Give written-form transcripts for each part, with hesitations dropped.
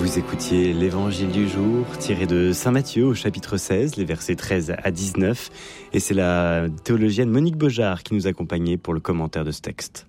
Vous écoutiez l'Évangile du jour tiré de Saint Matthieu au chapitre 16, les versets 13 à 19. Et c'est la théologienne Monique Beaujard qui nous accompagnait pour le commentaire de ce texte.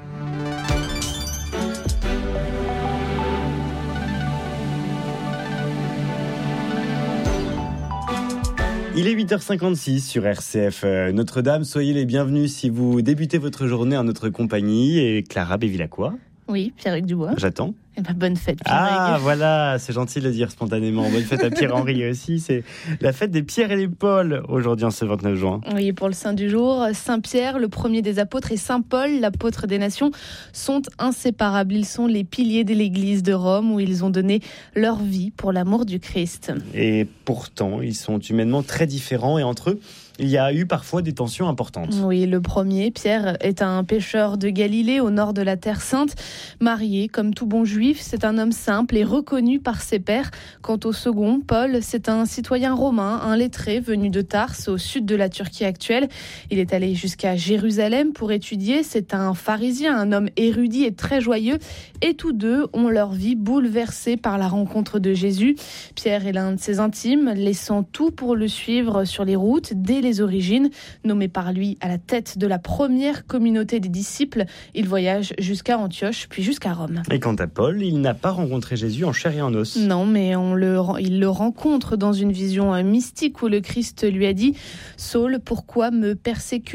Il est 8h56 sur RCF Notre-Dame. Soyez les bienvenus si vous débutez votre journée en notre compagnie. Et Clara Bévilacqua. Oui, Pierre-Hugues Dubois. J'attends. Eh ben, bonne fête, Pierre-Hugues. Ah, voilà, c'est gentil de le dire spontanément. Bonne fête à Pierre-Henri aussi. C'est la fête des Pierre et des Paul aujourd'hui, en ce 29 juin. Oui, pour le saint du jour, Saint Pierre, le premier des apôtres, et Saint Paul, l'apôtre des nations, sont inséparables. Ils sont les piliers de l'Église de Rome où ils ont donné leur vie pour l'amour du Christ. Et pourtant, ils sont humainement très différents et entre eux, il y a eu parfois des tensions importantes. Oui, le premier, Pierre, est un pêcheur de Galilée au nord de la Terre Sainte. Marié, comme tout bon juif, c'est un homme simple et reconnu par ses pairs. Quant au second, Paul, c'est un citoyen romain, un lettré venu de Tarse, au sud de la Turquie actuelle. Il est allé jusqu'à Jérusalem pour étudier. C'est un pharisien, un homme érudit et très joyeux. Et tous deux ont leur vie bouleversée par la rencontre de Jésus. Pierre est l'un de ses intimes, laissant tout pour le suivre sur les routes dès les origines. Nommé par lui à la tête de la première communauté des disciples, il voyage jusqu'à Antioche, puis jusqu'à Rome. Et quant à Paul, il n'a pas rencontré Jésus en chair et en os. Non, mais il le rencontre dans une vision mystique où le Christ lui a dit « Saul, pourquoi me persécutes-tu »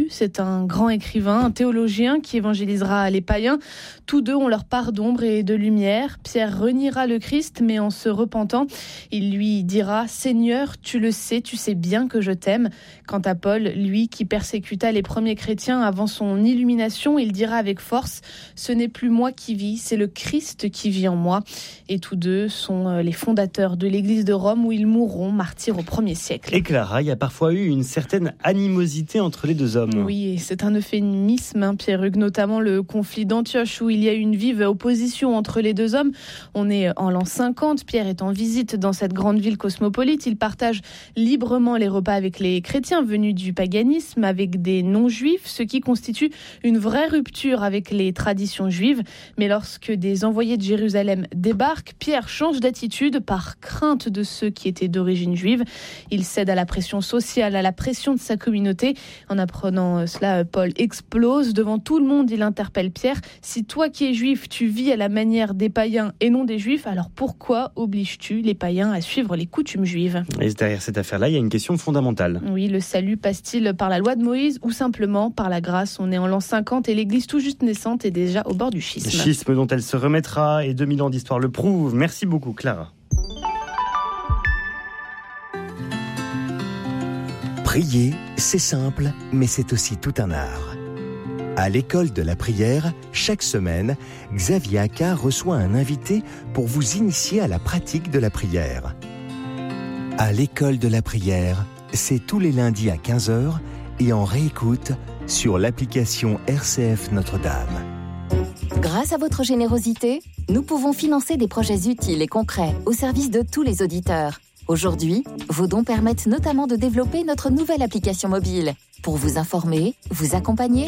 C'est un grand écrivain, un théologien qui évangélisera les païens. Tous deux ont leur part d'ombre et de lumière. Pierre reniera le Christ, mais en se repentant, il lui dira « Seigneur, tu le sais, tu sais bien que je t'aime ». Quant à Paul, lui qui persécuta les premiers chrétiens avant son illumination, il dira avec force « Ce n'est plus moi qui vis, c'est le Christ qui vit en moi ». Et tous deux sont les fondateurs de l'Église de Rome où ils mourront martyrs au 1er siècle. Et Clara, il y a parfois eu une certaine animosité entre les deux hommes. Oui, et c'est un euphémisme, Pierre-Hugues, notamment le conflit d'Antioche où il y a eu une vive opposition entre les deux hommes. On est en l'an 50, Pierre est en visite dans cette grande ville cosmopolite. Il partage librement les repas avec les chrétiens venus du paganisme, avec des non-juifs, ce qui constitue une vraie rupture avec les traditions juives. Mais lorsque des envoyés de Jérusalem débarquent, Pierre change d'attitude par crainte de ceux qui étaient d'origine juive. Il cède à la pression sociale, à la pression de sa communauté. En apprenant cela, Paul explose. Devant tout le monde, il interpelle Pierre. « Si toi qui es juif, tu vis à la manière des païens et non des juifs, alors pourquoi obliges-tu les païens à suivre les coutumes juives ?» Et derrière cette affaire-là, il y a une question fondamentale. Oui, le salut passe-t-il par la loi de Moïse ou simplement par la grâce ? On est en l'an 50 et l'église tout juste naissante est déjà au bord du schisme. Schisme dont elle se remettra et 2000 ans d'histoire le prouvent. Merci beaucoup, Clara. Prier, c'est simple, mais c'est aussi tout un art. À l'école de la prière, chaque semaine, Xavier Accard reçoit un invité pour vous initier à la pratique de la prière. À l'école de la prière, c'est tous les lundis à 15h et en réécoute sur l'application RCF Notre-Dame. Grâce à votre générosité, nous pouvons financer des projets utiles et concrets au service de tous les auditeurs. Aujourd'hui, vos dons permettent notamment de développer notre nouvelle application mobile pour vous informer, vous accompagner